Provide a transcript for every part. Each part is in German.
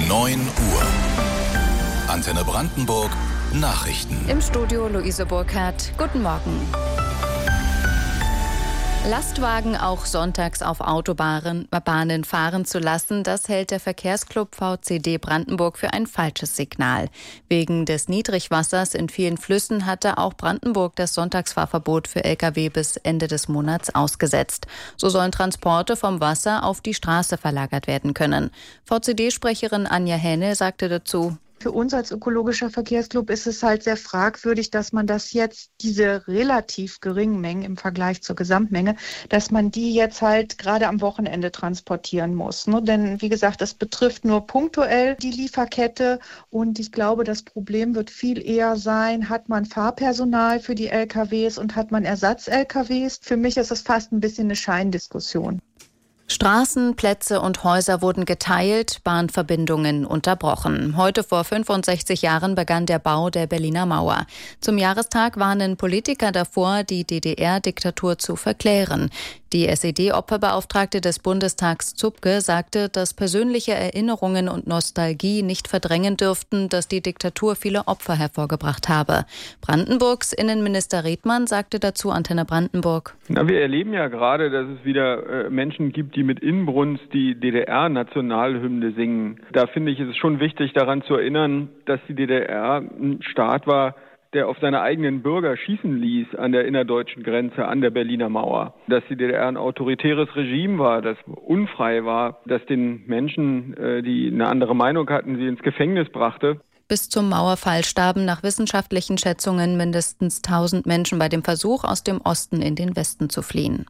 9 Uhr. Antenne Brandenburg Nachrichten. Im Studio Luise Burkhardt. Guten Morgen. Lastwagen auch sonntags auf Autobahnen fahren zu lassen, das hält der Verkehrsclub VCD Brandenburg für ein falsches Signal. Wegen des Niedrigwassers in vielen Flüssen hatte auch Brandenburg das Sonntagsfahrverbot für Lkw bis Ende des Monats ausgesetzt. So sollen Transporte vom Wasser auf die Straße verlagert werden können. VCD-Sprecherin Anja Hähne sagte dazu: Für uns als ökologischer Verkehrsclub ist es halt sehr fragwürdig, dass man diese relativ geringen Mengen im Vergleich zur Gesamtmenge, dass man die jetzt halt gerade am Wochenende transportieren muss. Denn wie gesagt, das betrifft nur punktuell die Lieferkette und ich glaube, das Problem wird viel eher sein, hat man Fahrpersonal für die LKWs und hat man Ersatz-LKWs? Für mich ist es fast ein bisschen eine Scheindiskussion. Straßen, Plätze und Häuser wurden geteilt, Bahnverbindungen unterbrochen. Heute vor 65 Jahren begann der Bau der Berliner Mauer. Zum Jahrestag warnen Politiker davor, die DDR-Diktatur zu verklären. Die SED-Opferbeauftragte des Bundestags Zupke sagte, dass persönliche Erinnerungen und Nostalgie nicht verdrängen dürften, dass die Diktatur viele Opfer hervorgebracht habe. Brandenburgs Innenminister Redmann sagte dazu Antenne Brandenburg: Wir erleben ja gerade, dass es wieder Menschen gibt, die mit Inbrunst die DDR-Nationalhymne singen. Da finde ich, ist es schon wichtig, daran zu erinnern, dass die DDR ein Staat war, der auf seine eigenen Bürger schießen ließ an der innerdeutschen Grenze, an der Berliner Mauer. Dass die DDR ein autoritäres Regime war, das unfrei war, das den Menschen, die eine andere Meinung hatten, sie ins Gefängnis brachte. Bis zum Mauerfall starben nach wissenschaftlichen Schätzungen mindestens 1000 Menschen bei dem Versuch, aus dem Osten in den Westen zu fliehen.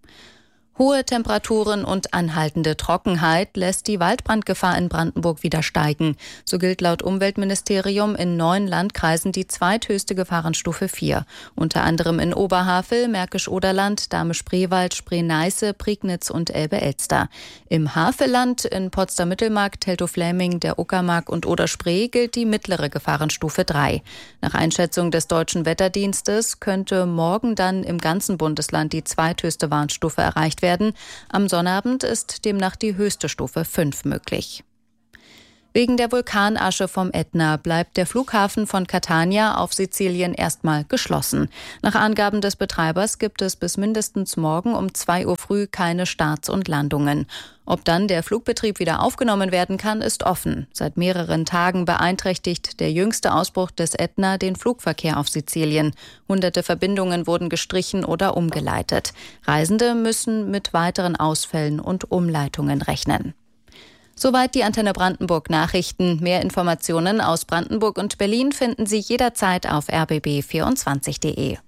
Hohe Temperaturen und anhaltende Trockenheit lässt die Waldbrandgefahr in Brandenburg wieder steigen. So gilt laut Umweltministerium in 9 Landkreisen die zweithöchste Gefahrenstufe 4. Unter anderem in Oberhavel, Märkisch-Oderland, Dahme-Spreewald, Spree-Neiße, Prignitz und Elbe-Elster. Im Havelland, in Potsdam-Mittelmark, Teltow-Fläming, der Uckermark und Oder-Spree gilt die mittlere Gefahrenstufe 3. Nach Einschätzung des Deutschen Wetterdienstes könnte morgen dann im ganzen Bundesland die zweithöchste Warnstufe erreicht werden. Am Sonnabend ist demnach die höchste Stufe 5 möglich. Wegen der Vulkanasche vom Ätna bleibt der Flughafen von Catania auf Sizilien erstmal geschlossen. Nach Angaben des Betreibers gibt es bis mindestens morgen um 2 Uhr früh keine Starts und Landungen. Ob dann der Flugbetrieb wieder aufgenommen werden kann, ist offen. Seit mehreren Tagen beeinträchtigt der jüngste Ausbruch des Ätna den Flugverkehr auf Sizilien. Hunderte Verbindungen wurden gestrichen oder umgeleitet. Reisende müssen mit weiteren Ausfällen und Umleitungen rechnen. Soweit die Antenne Brandenburg Nachrichten. Mehr Informationen aus Brandenburg und Berlin finden Sie jederzeit auf rbb24.de.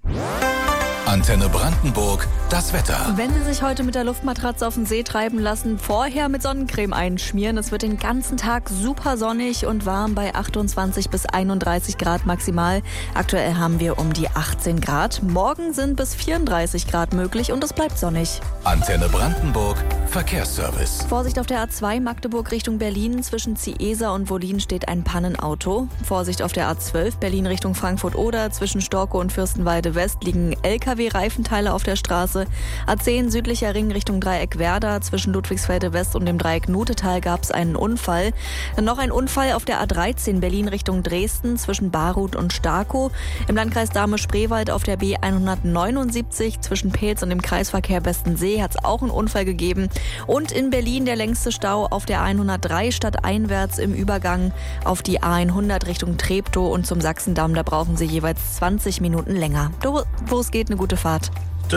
Antenne Brandenburg, das Wetter. Wenn Sie sich heute mit der Luftmatratze auf den See treiben lassen, vorher mit Sonnencreme einschmieren. Es wird den ganzen Tag super sonnig und warm bei 28 bis 31 Grad maximal. Aktuell haben wir um die 18 Grad. Morgen sind bis 34 Grad möglich und es bleibt sonnig. Antenne Brandenburg, Verkehrsservice. Vorsicht auf der A2 Magdeburg Richtung Berlin. Zwischen Ziesa und Wollin steht ein Pannenauto. Vorsicht auf der A12 Berlin Richtung Frankfurt-Oder. Zwischen Storkow und Fürstenwalde West liegen LKW-Reifenteile auf der Straße. A10 südlicher Ring Richtung Dreieck Werder. Zwischen Ludwigsfelde West und dem Dreieck Nutetal gab es einen Unfall. Dann noch ein Unfall auf der A13 Berlin Richtung Dresden zwischen Baruth und Starkow. Im Landkreis Dahme-Spreewald auf der B179 zwischen Peels und dem Kreisverkehr Bestensee hat es auch einen Unfall gegeben. Und in Berlin der längste Stau auf der 103 stadteinwärts im Übergang auf die A100 Richtung Treptow und zum Sachsendamm. Da brauchen Sie jeweils 20 Minuten länger. Wo es geht, eine gute Fahrt.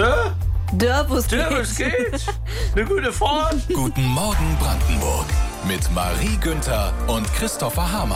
Wo es geht. Eine gute Fahrt. Guten Morgen Brandenburg mit Marie Günther und Christopher Hamann.